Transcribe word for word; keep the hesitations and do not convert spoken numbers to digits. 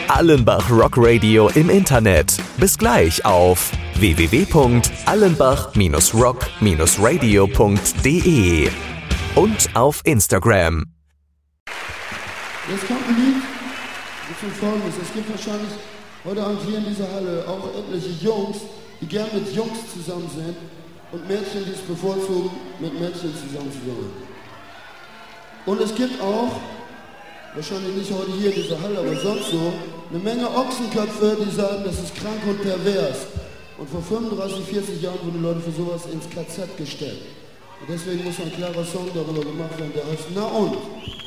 Allenbach Rock Radio im Internet. Bis gleich auf w w w punkt allenbach rock radio punkt de und auf Instagram. Jetzt kommt ein Lied, das ist folgendes. Es gibt wahrscheinlich heute Abend hier in dieser Halle auch etliche Jungs, die gern mit Jungs zusammen sind und Mädchen, die es bevorzugen, mit Mädchen zusammen zu sein. Und es gibt auch, wahrscheinlich nicht heute hier in dieser Halle, aber sonst so, eine Menge Ochsenköpfe, die sagen, das ist krank und pervers. Und vor fünfunddreißig, vierzig Jahren wurden Leute für sowas ins K Z gestellt. Und deswegen muss ein klarer Song darüber gemacht werden, der heißt Na und?